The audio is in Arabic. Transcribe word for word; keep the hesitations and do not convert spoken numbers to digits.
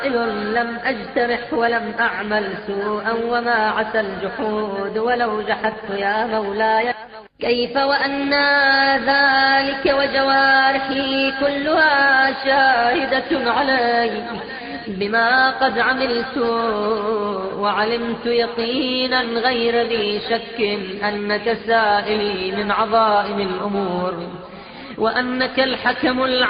لم أجترح ولم أعمل سوءا وما عسى الجحود ولو جحدت يا مولاي. كيف وأنا ذلك وجوارحي كلها شاهدة علي بما قد عملت، وعلمت يقينا غير ذي شك أنك سائلي من عظائم الأمور، وأنك الحكم العليم